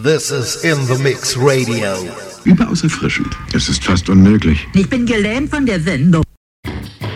This is In The Mix Radio. Überaus erfrischend. Es ist fast unmöglich. Ich bin gelähmt von der Sendung.